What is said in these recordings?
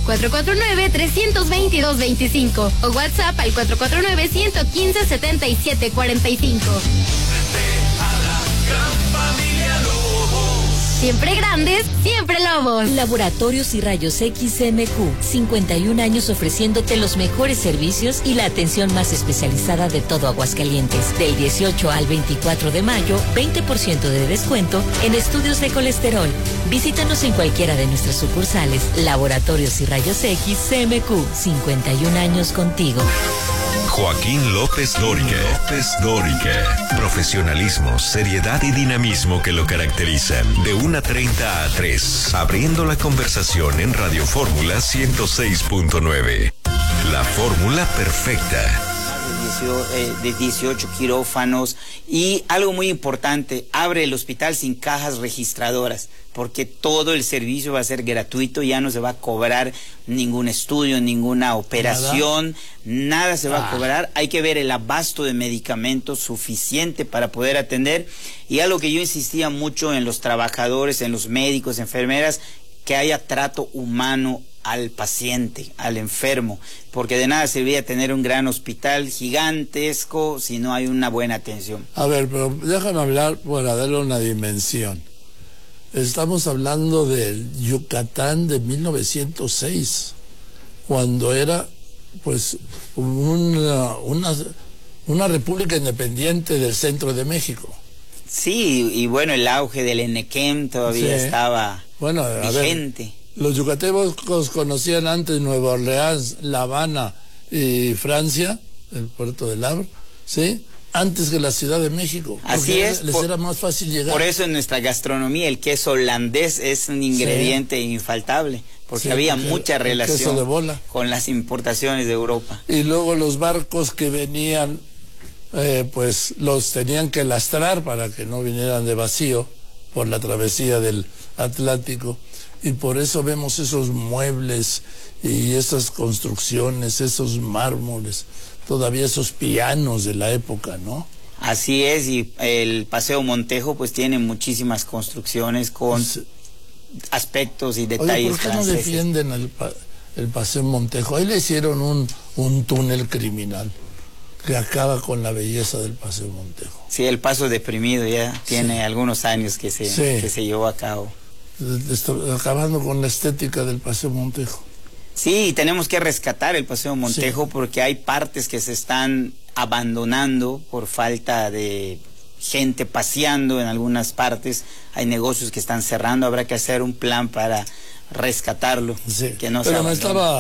449-322-25 o WhatsApp al 449-115-7745. Siempre grandes, siempre Lobos. Laboratorios y Rayos X MQ, 51 años ofreciéndote los mejores servicios y la atención más especializada de todo Aguascalientes. Del 18 al 24 de mayo, 20% de descuento en estudios de colesterol. Visítanos en cualquiera de nuestras sucursales. Laboratorios y Rayos X CMQ, 51 años contigo. Joaquín López Dóriga. Profesionalismo, seriedad y dinamismo que lo caracterizan. De 1:30 a 3. Abriendo la conversación en Radio Fórmula 106.9. La fórmula perfecta. De 18 quirófanos y algo muy importante, abre el hospital sin cajas registradoras porque todo el servicio va a ser gratuito, ya no se va a cobrar ningún estudio, ninguna operación, nada se va a cobrar. Hay que ver el abasto de medicamentos suficiente para poder atender, y algo que yo insistía mucho en los trabajadores, en los médicos, enfermeras, que haya trato humano al paciente, al enfermo, porque de nada serviría tener un gran hospital gigantesco si no hay una buena atención. A ver, pero déjame hablar para darle una dimensión. Estamos hablando del Yucatán de 1906, cuando era pues una república independiente del centro de México. Sí, y bueno, el auge del Enequem todavía estaba vigente. Los yucatecos conocían antes Nueva Orleans, La Habana y Francia, el puerto del Havre, ¿sí? Antes que la Ciudad de México. Así es. Les era más fácil llegar. Por eso en nuestra gastronomía el queso holandés es un ingrediente infaltable, porque había mucha relación queso de bola con las importaciones de Europa. Y luego los barcos que venían, pues los tenían que lastrar para que no vinieran de vacío por la travesía del Atlántico. Y por eso vemos esos muebles y esas construcciones, esos mármoles, todavía esos pianos de la época, ¿no? Así es, y el Paseo Montejo pues tiene muchísimas construcciones con aspectos y detalles franceses. ¿Por qué no defienden el Paseo Montejo? Ahí le hicieron un túnel criminal que acaba con la belleza del Paseo Montejo. Sí, el Paso Deprimido ya tiene algunos años que se llevó a cabo. Acabando con la estética del Paseo Montejo. Sí, tenemos que rescatar el Paseo Montejo porque hay partes que se están abandonando por falta de gente paseando en algunas partes, hay negocios que están cerrando, habrá que hacer un plan para rescatarlo. Sí, que no pero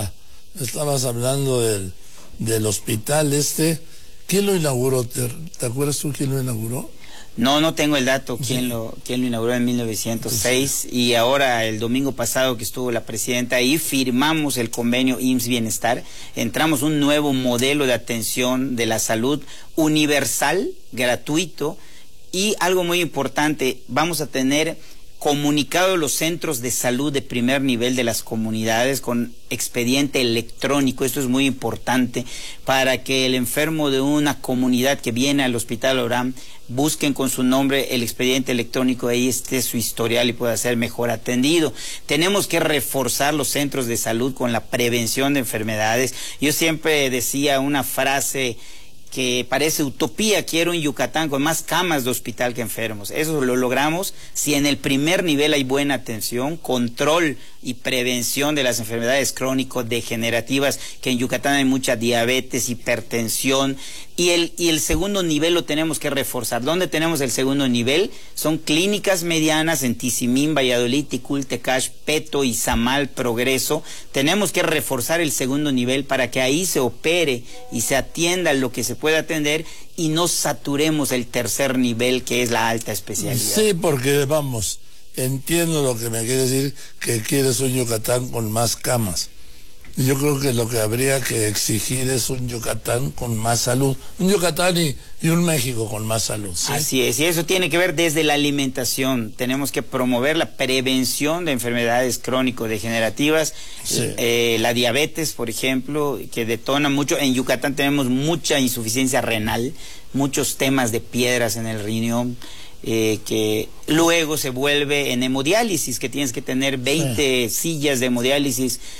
estabas hablando del hospital ¿quién lo inauguró? ¿Te acuerdas tú quién lo inauguró? No tengo el dato quién lo inauguró en 1906, y ahora el domingo pasado que estuvo la presidenta ahí, firmamos el convenio IMSS Bienestar, entramos un nuevo modelo de atención de la salud universal, gratuito, y algo muy importante, vamos a tener comunicado los centros de salud de primer nivel de las comunidades con expediente electrónico. Esto es muy importante para que el enfermo de una comunidad que viene al Hospital Orán busquen con su nombre el expediente electrónico, ahí esté su historial y pueda ser mejor atendido. Tenemos que reforzar los centros de salud con la prevención de enfermedades. Yo siempre decía una frase que parece utopía: quiero un Yucatán con más camas de hospital que enfermos. Eso lo logramos si en el primer nivel hay buena atención, control y prevención de las enfermedades crónico-degenerativas, que en Yucatán hay mucha diabetes, hipertensión, y el segundo nivel lo tenemos que reforzar. ¿Dónde tenemos el segundo nivel? Son clínicas medianas en Tizimín, Valladolid, Ticul, Tecash, Peto, Izamal, Progreso. Tenemos que reforzar el segundo nivel para que ahí se opere y se atienda lo que se puede atender y no saturemos el tercer nivel, que es la alta especialidad. Sí, porque vamos, entiendo lo que me quiere decir, que quieres un Yucatán con más camas. Yo creo que lo que habría que exigir es un Yucatán con más salud, un Yucatán y un México con más salud, ¿sí? Así es, y eso tiene que ver desde la alimentación. Tenemos que promover la prevención de enfermedades crónico-degenerativas, la diabetes, por ejemplo, que detona mucho. En Yucatán tenemos mucha insuficiencia renal, muchos temas de piedras en el riñón, que luego se vuelve en hemodiálisis, que tienes que tener 20 sillas de hemodiálisis